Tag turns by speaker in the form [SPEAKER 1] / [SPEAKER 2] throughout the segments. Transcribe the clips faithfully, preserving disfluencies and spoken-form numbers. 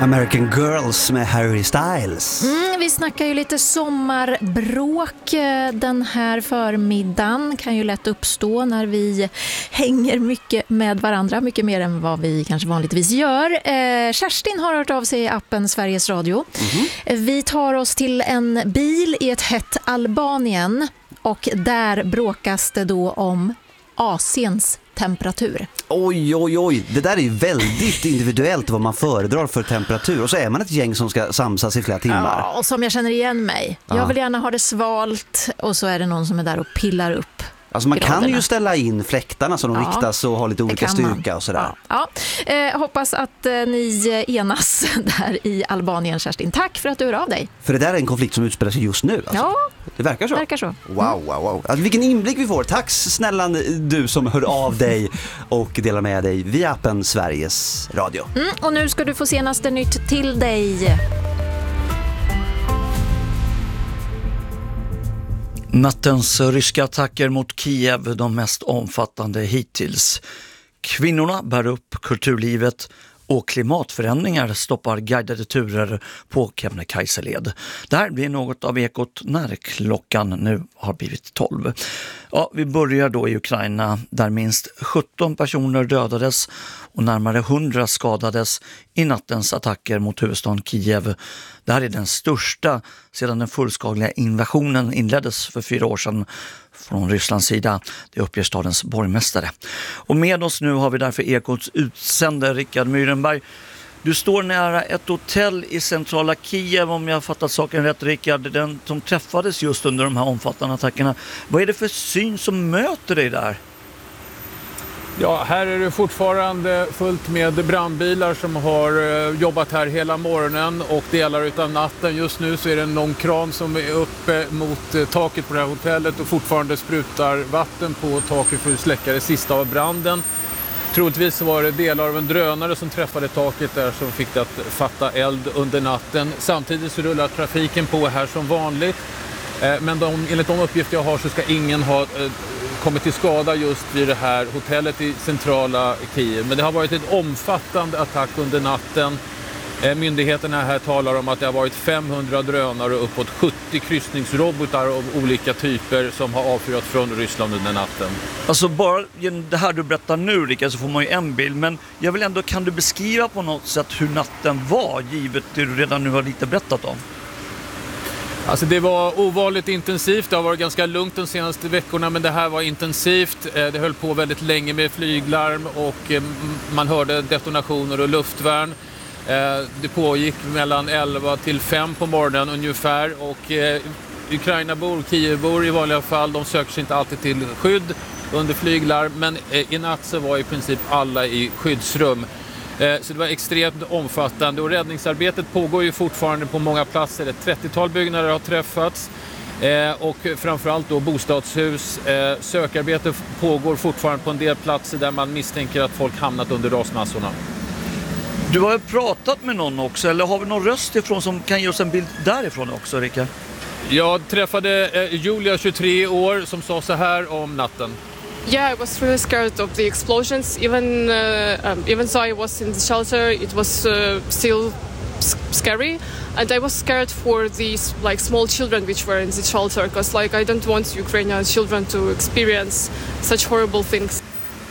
[SPEAKER 1] American Girls med Harry Styles.
[SPEAKER 2] Mm, vi snackar ju lite sommarbråk den här förmiddagen. Kan ju lätt uppstå när vi hänger mycket med varandra. Mycket mer än vad vi kanske vanligtvis gör. Eh, Kerstin har hört av sig i appen Sveriges Radio. Mm-hmm. Vi tar oss till en bil i ett hett Albanien. Och där bråkas det då om Asiens temperatur.
[SPEAKER 1] Oj, oj, oj. Det där är ju väldigt individuellt vad man föredrar för temperatur. Och så är man ett gäng som ska samsas i flera timmar.
[SPEAKER 2] Ja, och som jag känner igen mig.
[SPEAKER 1] Ja.
[SPEAKER 2] Jag vill gärna ha det svalt och så är det någon som är där och pillar upp.
[SPEAKER 1] Alltså man
[SPEAKER 2] graderna.
[SPEAKER 1] Kan ju ställa in fläktarna så de ja, riktas och har lite olika styrka
[SPEAKER 2] man.
[SPEAKER 1] och sådär.
[SPEAKER 2] Ja, ja. Eh, hoppas att eh, ni enas där i Albanien, Kerstin. Tack för att du hör av dig.
[SPEAKER 1] För det där är en konflikt som utspelar sig just nu. Alltså.
[SPEAKER 2] Ja,
[SPEAKER 1] det verkar så.
[SPEAKER 2] verkar så.
[SPEAKER 1] Wow, wow, wow. Alltså, vilken inblick vi får. Tack snälla du som hör av dig och delar med dig via appen Sveriges Radio.
[SPEAKER 2] Mm, och nu ska du få senaste nytt till dig.
[SPEAKER 3] Nattens ryska attacker mot Kiev, de mest omfattande hittills. Kvinnorna bär upp kulturlivet och klimatförändringar stoppar guidade turer på Kebnekaiseled. Det här blir något av ekot när klockan nu har blivit tolv. Ja, vi börjar då i Ukraina där minst sjutton personer dödades och närmare hundra skadades i nattens attacker mot huvudstaden Kiev. Det här är den största sedan den fullskaliga invasionen inleddes för fyra år sedan från Rysslands sida. Det uppger stadens borgmästare. Och med oss nu har vi därför Ekots utsände Rickard Myrenberg. Du står nära ett hotell i centrala Kiev, om jag har fattat saken rätt, Rickard, den som träffades just under de här omfattande attackerna. Vad är det för syn som möter dig där?
[SPEAKER 4] Ja, här är det fortfarande fullt med brandbilar som har jobbat här hela morgonen och delar utav natten. Just nu så är det en lång kran som är uppe mot taket på det här hotellet och fortfarande sprutar vatten på taket för att släcka det sista av branden. Troligtvis var det delar av en drönare som träffade taket där som fick det att fatta eld under natten. Samtidigt så rullar trafiken på här som vanligt. Men de, enligt de uppgifter jag har så ska ingen ha kommit till skada just vid det här hotellet i centrala Kiev. Men det har varit ett omfattande attack under natten. Myndigheterna här talar om att det har varit femhundra drönare och uppåt sjuttio kryssningsrobotar av olika typer som har avfyrat från Ryssland under natten.
[SPEAKER 3] Alltså bara det här du berättar nu, Rickard, så får man ju en bild. Men jag vill ändå, kan du beskriva på något sätt hur natten var, givet det du redan nu har lite berättat om?
[SPEAKER 4] Alltså det var ovanligt intensivt, det har varit ganska lugnt de senaste veckorna, men det här var intensivt. Det höll på väldigt länge med flyglarm och man hörde detonationer och luftvärn. Det pågick mellan elva till fem på morgonen ungefär och Ukrainabor, Kievbor i vanliga fall, de söker sig inte alltid till skydd under flyglarm, men i natt så var i princip alla i skyddsrum. Så det var extremt omfattande och räddningsarbetet pågår ju fortfarande på många platser. Ett trettiotal byggnader har träffats och framförallt då bostadshus. Sökarbete pågår fortfarande på en del platser där man misstänker att folk hamnat under rasmassorna.
[SPEAKER 3] Du har ju pratat med någon också, eller har vi någon röst ifrån som kan ge oss en bild därifrån också, Rickard?
[SPEAKER 4] Jag träffade Julia, tjugotre år, som sa så här om natten.
[SPEAKER 5] Yeah, I was really scared of the explosions. Even uh, um, even though I was in the shelter, it was uh, still s- scary, and I was scared for these like small children which were in the shelter, because like I don't want Ukrainian children to experience such horrible things.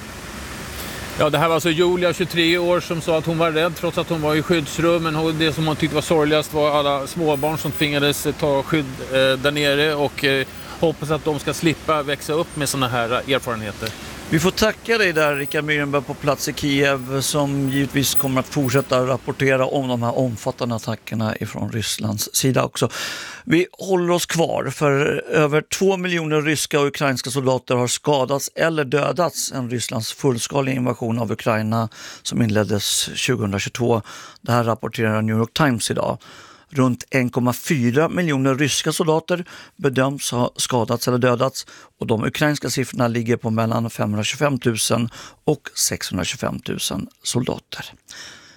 [SPEAKER 4] Ja, det här var alltså Julia, tjugotre år, som sa att hon var rädd trots att hon var i skyddsrum. Men det som hon tyckte var sorgligast var alla småbarn som tvingades ta skydd eh, där nere och eh, hoppas att de ska slippa växa upp med såna här erfarenheter.
[SPEAKER 3] Vi får tacka dig där, Rickard Myrenberg, på plats i Kiev, som givetvis kommer att fortsätta rapportera om de här omfattande attackerna ifrån Rysslands sida också. Vi håller oss kvar, för över två miljoner ryska och ukrainska soldater har skadats eller dödats sedan Rysslands fullskaliga invasion av Ukraina som inleddes tjugohundratjugotvå. Det här rapporterar New York Times idag. Runt en komma fyra miljoner ryska soldater bedöms ha skadats eller dödats och de ukrainska siffrorna ligger på mellan femhundratjugofem tusen och sexhundratjugofem tusen soldater.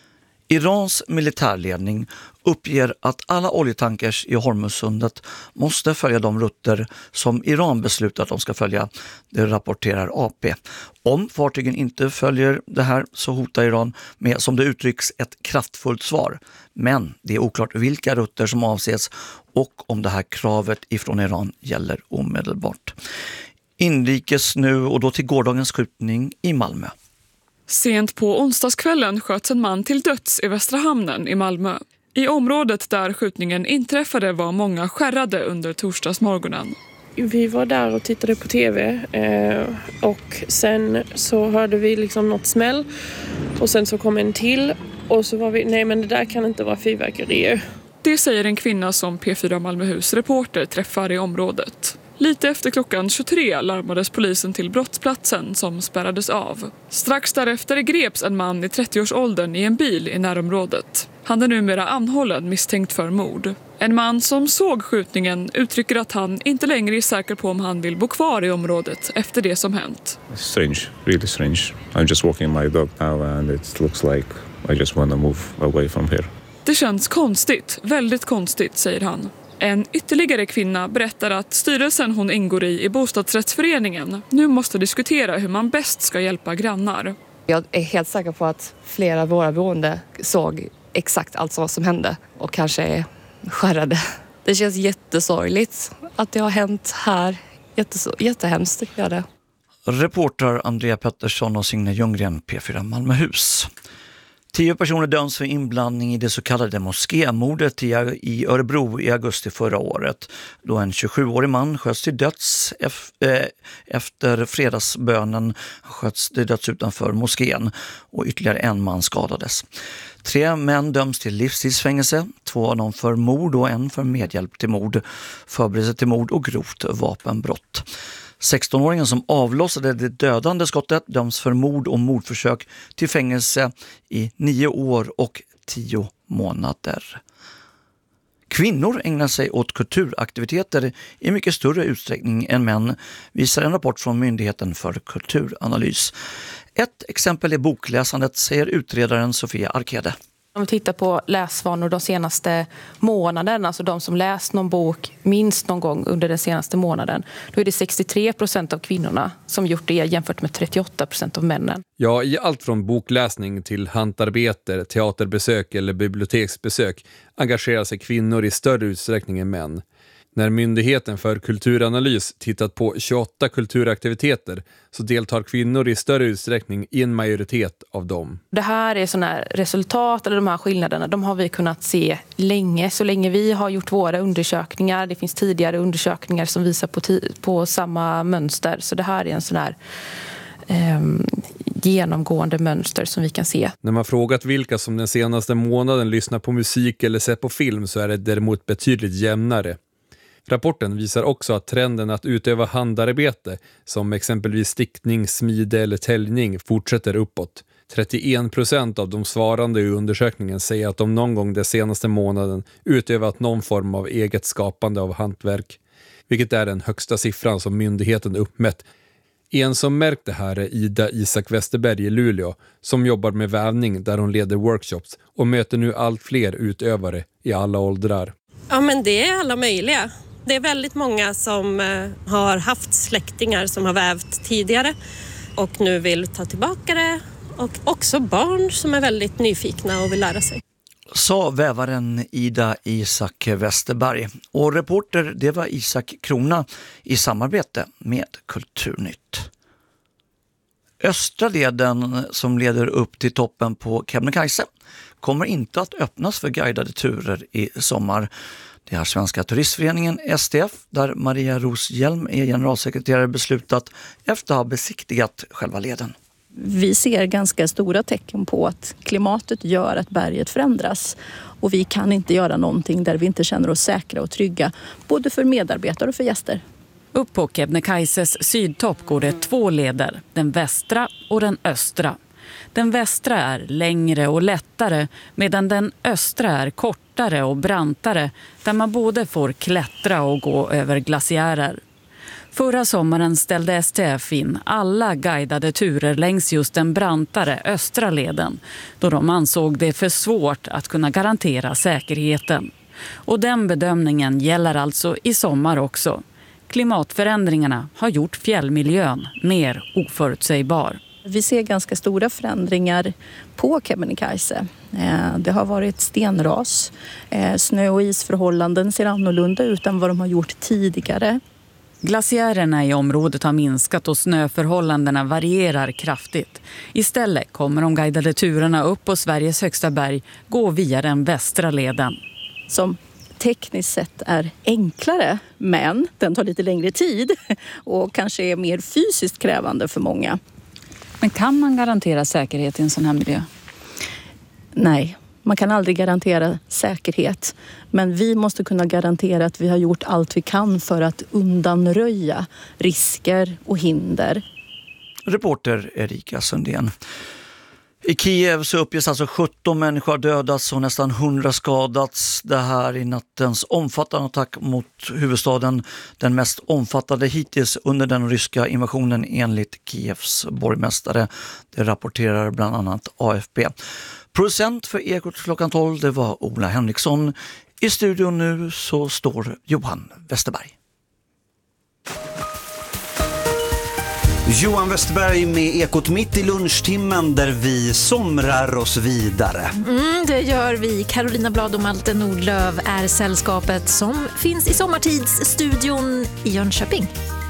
[SPEAKER 3] Irans militärledning uppger att alla oljetankers i Hormuzsundet måste följa de rutter som Iran beslutat att de ska följa, det rapporterar A P. Om fartygen inte följer det här så hotar Iran med, som det uttrycks, ett kraftfullt svar. Men det är oklart vilka rutter som avses och om det här kravet ifrån Iran gäller omedelbart. Inrikes nu och då till gårdagens skjutning i Malmö.
[SPEAKER 6] Sent på onsdagskvällen sköts en man till döds i Västra hamnen i Malmö. I området där skjutningen inträffade var många skärrade under torsdagsmorgonen.
[SPEAKER 7] Vi var där och tittade på tv eh, och sen så hörde vi liksom något smäll och sen så kom en till och så var vi, nej men det där kan inte vara fyrverkerier.
[SPEAKER 6] Det säger en kvinna som P fyra Malmöhus reporter träffar i området. Lite efter klockan tjugotre larmades polisen till brottsplatsen som spärrades av. Strax därefter greps en man i trettioårsåldern i en bil i närområdet. Han är numera anhållen misstänkt för mord. En man som såg skjutningen uttrycker att han inte längre är säker på om han vill bo kvar i området efter det som hänt.
[SPEAKER 8] Strange, really strange. I'm just walking my dog now and it looks like I just want to move away from here.
[SPEAKER 6] Det känns konstigt, väldigt konstigt, säger han. En ytterligare kvinna berättar att styrelsen hon ingår i i bostadsrättsföreningen nu måste diskutera hur man bäst ska hjälpa grannar.
[SPEAKER 9] Jag är helt säker på att flera av våra boende såg exakt allt vad som hände och kanske är skärrade. Det känns jättesorgligt att det har hänt här. Jättes- jättehemskt gör det.
[SPEAKER 3] Reporter Andrea Pettersson och Signe Ljunggren, P fyra Malmöhus. Tio personer döms för inblandning i det så kallade moskémordet i Örebro i augusti förra året, då en tjugosjuårig man sköts till döds efter fredagsbönen sköts till döds utanför moskén och ytterligare en man skadades. Tre män döms till livstidsfängelse, två av dem för mord och en för medhjälp till mord, förberedelse till mord och grovt vapenbrott. sextonåringen som avlossade det dödande skottet döms för mord och mordförsök till fängelse i nio år och tio månader. Kvinnor ägnar sig åt kulturaktiviteter i mycket större utsträckning än män, visar en rapport från Myndigheten för kulturanalys. Ett exempel är bokläsandet, säger utredaren Sofia Arkede.
[SPEAKER 10] Om vi tittar på läsvanor de senaste månaderna, alltså de som läst någon bok minst någon gång under den senaste månaden, då är det sextiotre procent av kvinnorna som gjort det jämfört med trettioåtta procent av männen.
[SPEAKER 11] Ja, i allt från bokläsning till hantarbete, teaterbesök eller biblioteksbesök engagerar sig kvinnor i större utsträckning än män. När Myndigheten för kulturanalys tittat på tjugoåtta kulturaktiviteter så deltar kvinnor i större utsträckning i en majoritet av dem.
[SPEAKER 10] Det här är sådana här resultat, eller de här skillnaderna, de har vi kunnat se länge. Så länge vi har gjort våra undersökningar, det finns tidigare undersökningar som visar på, t- på samma mönster. Så det här är en sån här eh, genomgående mönster som vi kan se.
[SPEAKER 11] När man frågat vilka som den senaste månaden lyssnar på musik eller ser på film så är det däremot betydligt jämnare. Rapporten visar också att trenden att utöva handarbete, som exempelvis stickning, smide eller täljning, fortsätter uppåt. trettioen procent av de svarande i undersökningen säger att de någon gång den senaste månaden utövat någon form av eget skapande av hantverk, vilket är den högsta siffran som myndigheten uppmätt. En som märkt det här är Ida Isak Westerberg i Luleå, som jobbar med vävning där hon leder workshops och möter nu allt fler utövare i alla åldrar.
[SPEAKER 12] Ja, men det är alla möjliga. Det är väldigt många som har haft släktingar som har vävt tidigare och nu vill ta tillbaka det. Och också barn som är väldigt nyfikna och vill lära sig.
[SPEAKER 3] Sa vävaren Ida Isak Westerberg. Och reporter, det var Isak Krona i samarbete med Kulturnytt. Östra leden som leder upp till toppen på Kebnekaise kommer inte att öppnas för guidade turer i sommar. Det har Svenska turistföreningen S T F, där Maria Roshjelm är generalsekreterare, beslutat efter att ha besiktigat själva leden.
[SPEAKER 13] Vi ser ganska stora tecken på att klimatet gör att berget förändras. Och vi kan inte göra någonting där vi inte känner oss säkra och trygga, både för medarbetare och för gäster.
[SPEAKER 14] Upp på Kebnekaises sydtopp går det två leder, den västra och den östra. Den västra är längre och lättare medan den östra är kortare och brantare där man både får klättra och gå över glaciärer. Förra sommaren ställde S T F in alla guidade turer längs just den brantare östra leden då de ansåg det för svårt att kunna garantera säkerheten. Och den bedömningen gäller alltså i sommar också. Klimatförändringarna har gjort fjällmiljön mer oförutsägbar.
[SPEAKER 13] Vi ser ganska stora förändringar på Kebnekaise. Det har varit stenras. Snö- och isförhållanden ser annorlunda ut än vad de har gjort tidigare.
[SPEAKER 14] Glaciärerna i området har minskat och snöförhållandena varierar kraftigt. Istället kommer de guidade turerna upp på Sveriges högsta berg gå via den västra leden.
[SPEAKER 13] Som tekniskt sett är enklare, men den tar lite längre tid och kanske är mer fysiskt krävande för många.
[SPEAKER 14] Men kan man garantera säkerhet i en sån här miljö?
[SPEAKER 13] Nej, man kan aldrig garantera säkerhet. Men vi måste kunna garantera att vi har gjort allt vi kan för att undanröja risker och hinder.
[SPEAKER 3] Reporter Erika Sundén. I Kiev så uppges alltså sjutton människor dödats och nästan hundra skadats. Det här i nattens omfattande attack mot huvudstaden. Den mest omfattande hittills under den ryska invasionen enligt Kievs borgmästare. Det rapporterar bland annat A F P. Producent för Ekot klockan tolv, det var Ola Henriksson. I studion nu så står Johan Westerberg.
[SPEAKER 1] Johan Westerberg med Ekot mitt i lunchtimmen där vi somrar oss vidare.
[SPEAKER 2] Mm, det gör vi. Carolina Blad och Malte Nordlöv är sällskapet som finns i Sommartidsstudion i Jönköping.